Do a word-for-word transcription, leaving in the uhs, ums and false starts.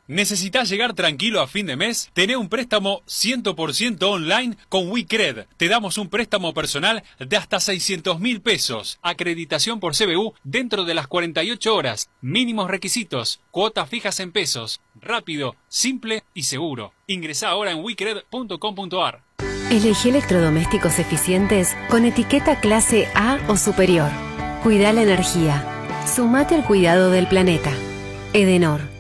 ¿Necesitas llegar tranquilo a fin de mes? Tené un préstamo cien por ciento online con WeCred. Te damos un préstamo personal de hasta seiscientos mil pesos. Acreditación por C B U dentro de las cuarenta y ocho horas. Mínimos requisitos. Cuotas fijas en pesos. Rápido, simple y seguro. Ingresá ahora en wecred punto com punto ar. Elegí electrodomésticos eficientes con etiqueta clase A o superior. Cuidá la energía. Sumate al cuidado del planeta. Edenor.